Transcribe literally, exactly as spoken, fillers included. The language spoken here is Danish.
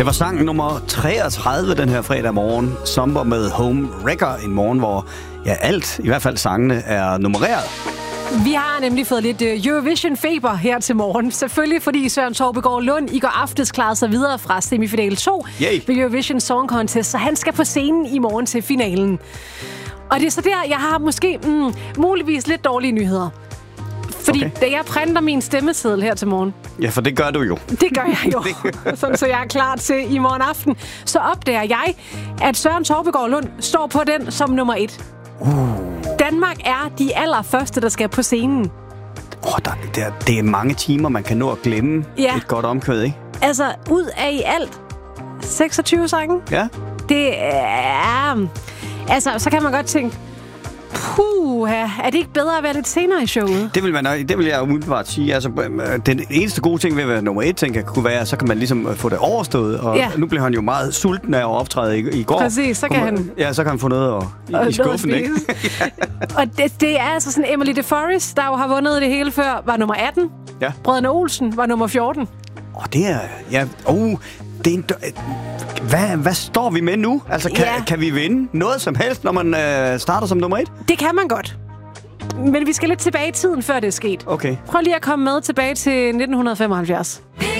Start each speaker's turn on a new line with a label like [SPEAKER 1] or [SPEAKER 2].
[SPEAKER 1] Det var sang nummer treogtredive den her fredag morgen. Sommer med Home Wrecker. En morgen, hvor ja, alt, i hvert fald sangene, er nummereret.
[SPEAKER 2] Vi har nemlig fået lidt Eurovision-feber her til morgen. Selvfølgelig fordi Søren Torpegaard Lund i går aftes klarede sig videre fra semifinal to
[SPEAKER 1] Yay.
[SPEAKER 2] ved Eurovision Song Contest, så han skal på scenen i morgen til finalen. Og det er så der, jeg har måske mm, muligvis lidt dårlige nyheder. Fordi
[SPEAKER 1] okay.
[SPEAKER 2] da jeg printer min stemmeseddel her til morgen...
[SPEAKER 1] Ja, for det gør du jo.
[SPEAKER 2] Det gør jeg jo. Sådan, så jeg er klar til i morgen aften. Så opdager jeg, at Søren Torpegaard Lund står på den som nummer et. Uh. Danmark er de allerførste, der skal på scenen.
[SPEAKER 1] Oh, der, der, det er mange timer, man kan nå at glemme ja. et godt omkvæd, ikke?
[SPEAKER 2] Altså, ud af i alt seksogtyve sange.
[SPEAKER 1] Ja.
[SPEAKER 2] Det er... Altså, så kan man godt tænke... Puh, er det ikke bedre at være lidt senere i showet?
[SPEAKER 1] Det vil, man, det vil jeg umiddelbart sige. Altså, den eneste gode ting ved at være nummer et, tænker jeg, kunne være, så kan man ligesom få det overstået. Og ja. nu bliver han jo meget sulten af at optræde i, i går.
[SPEAKER 2] Præcis, så kan
[SPEAKER 1] man,
[SPEAKER 2] han...
[SPEAKER 1] Ja, så kan han få noget at, i, i skuffen, ikke?
[SPEAKER 2] ja. Og det, det er altså sådan, Emily DeForest, der jo har vundet det hele før, var nummer atten. Ja. Brødrene Olsen var nummer fjorten.
[SPEAKER 1] Åh, oh, det er... Ja, oh, det er en... Hvad, hvad står vi med nu? Altså, kan, ja. kan vi vinde noget som helst, når man øh, starter som nummer et?
[SPEAKER 2] Det kan man godt. Men vi skal lidt tilbage i tiden, før det er sket.
[SPEAKER 1] Okay.
[SPEAKER 2] Prøv lige at komme med tilbage til nitten femoghalvfjerds.